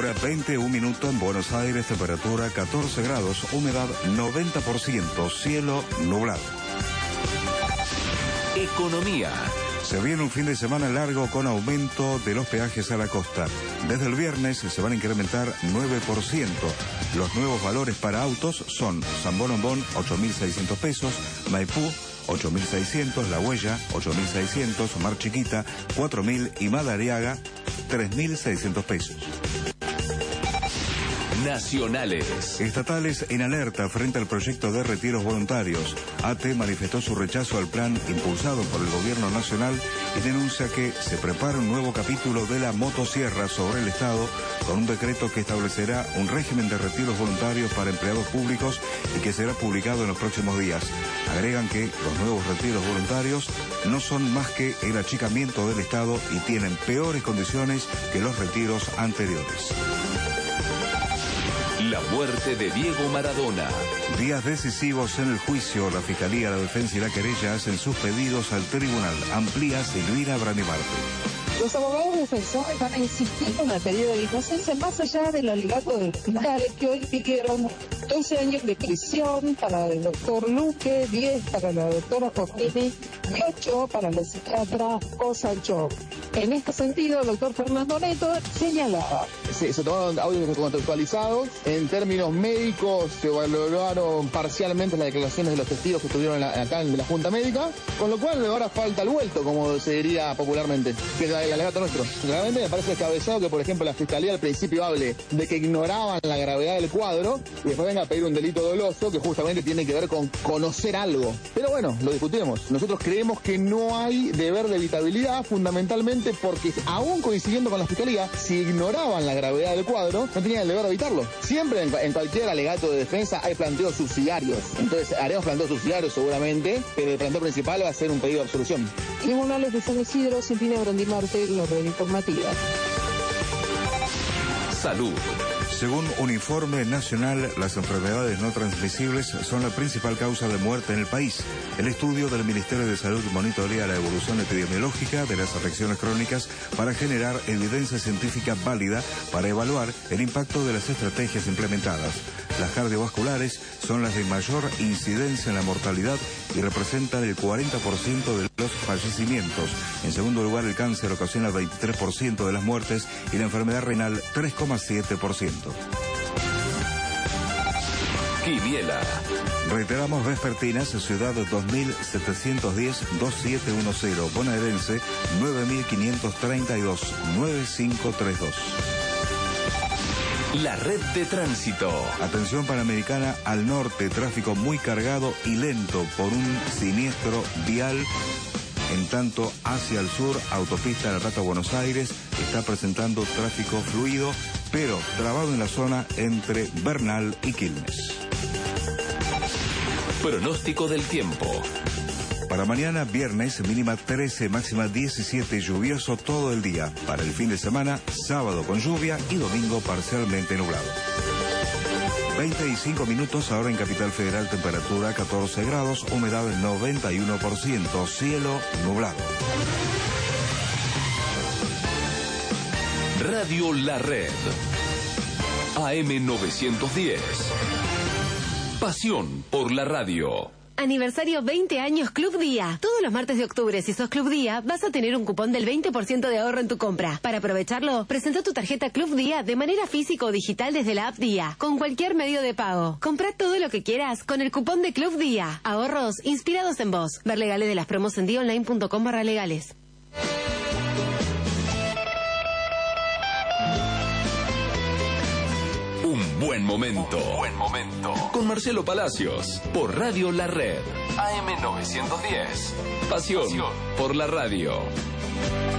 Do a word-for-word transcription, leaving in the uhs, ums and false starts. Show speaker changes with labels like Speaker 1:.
Speaker 1: hora veintiún minutos en Buenos Aires, temperatura catorce grados, humedad noventa por ciento, cielo nublado.
Speaker 2: Economía.
Speaker 1: Se viene un fin de semana largo con aumento de los peajes a la costa. Desde el viernes se van a incrementar nueve por ciento. Los nuevos valores para autos son San Bolombón, ocho mil seiscientos pesos, Maipú, ocho mil seiscientos, La Huella, ocho mil seiscientos, Mar Chiquita, cuatro mil y Madariaga, tres mil seiscientos pesos.
Speaker 2: Nacionales.
Speaker 1: Estatales en alerta frente al proyecto de retiros voluntarios. A T manifestó su rechazo al plan impulsado por el gobierno nacional y denuncia que se prepara un nuevo capítulo de la motosierra sobre el Estado con un decreto que establecerá un régimen de retiros voluntarios para empleados públicos y que será publicado en los próximos días. Agregan que los nuevos retiros voluntarios no son más que el achicamiento del Estado y tienen peores condiciones que los retiros anteriores.
Speaker 2: La muerte de Diego Maradona.
Speaker 1: Días decisivos en el juicio. La Fiscalía, la Defensa y la Querella hacen sus pedidos al tribunal. Amplía Silvina Brandimarte.
Speaker 3: Los abogados defensores van a insistir con el pedido de inocencia más allá del alegato de los fiscales que hoy pidieron doce años de prisión para el doctor Luque, diez para la doctora Fortini y ocho para la psiquiatra Osancho. En este sentido, el doctor Fernando Neto señalaba.
Speaker 4: Se, se tomaron audios contextualizados. En términos médicos, se valoraron parcialmente las declaraciones de los testigos que estuvieron en la, acá en la Junta Médica, con lo cual ahora falta el vuelto, como se diría popularmente, que es el alegato nuestro. Realmente me parece descabellado que, por ejemplo, la Fiscalía al principio hable de que ignoraban la gravedad del cuadro y después venga a pedir un delito doloso que justamente tiene que ver con conocer algo. Pero bueno, lo discutiremos. Nosotros creemos que no hay deber de evitabilidad, fundamentalmente porque, aún coincidiendo con la Fiscalía, si ignoraban la gravedad del cuadro, no tenían el deber de evitarlo. Siempre en, en cualquier alegato de defensa hay planteos subsidiarios. Entonces haremos planteos subsidiarios seguramente, pero el planteo principal va a ser un pedido de absolución.
Speaker 3: Tribunales de San Isidro, Silvina Brandimarte, la red informativa.
Speaker 2: Salud.
Speaker 1: Según un informe nacional, las enfermedades no transmisibles son la principal causa de muerte en el país. El estudio del Ministerio de Salud monitorea la evolución epidemiológica de las afecciones crónicas para generar evidencia científica válida para evaluar el impacto de las estrategias implementadas. Las cardiovasculares son las de mayor incidencia en la mortalidad y representan el cuarenta por ciento de los fallecimientos. En segundo lugar, el cáncer ocasiona el veintitrés por ciento de las muertes y la enfermedad renal tres coma siete por ciento.
Speaker 2: Quiniela.
Speaker 1: Reiteramos vespertinas, Ciudad dos mil setecientos diez, dos siete uno cero, bonaerense nueve mil quinientos treinta y dos, nueve cinco tres dos.
Speaker 2: La red de tránsito.
Speaker 1: Atención Panamericana al norte, tráfico muy cargado y lento por un siniestro vial. En tanto, hacia el sur, autopista La Plata Buenos Aires está presentando tráfico fluido, pero trabado en la zona entre Bernal y Quilmes.
Speaker 2: Pronóstico del tiempo.
Speaker 1: Para mañana, viernes, mínima trece, máxima diecisiete, lluvioso todo el día. Para el fin de semana, sábado con lluvia y domingo parcialmente nublado. veinticinco minutos ahora en Capital Federal, temperatura catorce grados, humedad noventa y uno por ciento, cielo nublado.
Speaker 2: Radio La Red. A M novecientos diez. Pasión por la radio.
Speaker 5: Aniversario veinte años Club Día. Todos los martes de octubre, si sos Club Día, vas a tener un cupón del veinte por ciento de ahorro en tu compra. Para aprovecharlo, presenta tu tarjeta Club Día de manera física o digital desde la app Día, con cualquier medio de pago. Comprá todo lo que quieras con el cupón de Club Día. Ahorros inspirados en vos. Ver legales de las promos en dionline punto com barra legales.
Speaker 2: Un buen momento. Un buen momento. Con Marcelo Palacios. Por Radio La Red. A M novecientos diez. Pasión, Pasión por la radio.